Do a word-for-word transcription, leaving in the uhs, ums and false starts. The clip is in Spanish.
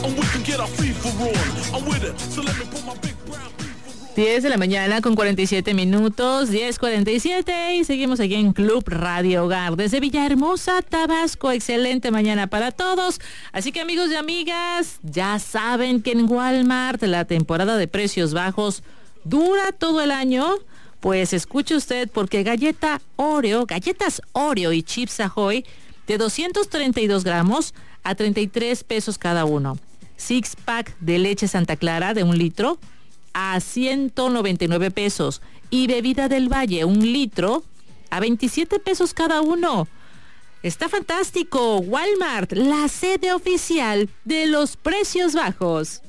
diez de la mañana con cuarenta y siete minutos, diez cuarenta y siete, y seguimos aquí en Club Radio Hogar desde Villahermosa, Tabasco. Excelente mañana para todos. Así que, amigos y amigas, ya saben que en Walmart la temporada de precios bajos dura todo el año. Pues escuche usted, porque galleta Oreo, galletas Oreo y Chips Ahoy de doscientos treinta y dos gramos a treinta y tres pesos cada uno. Six pack de leche Santa Clara de un litro a ciento noventa y nueve pesos. Y bebida del Valle, un litro, a veintisiete pesos cada uno. Está fantástico. Walmart, la sede oficial de los precios bajos.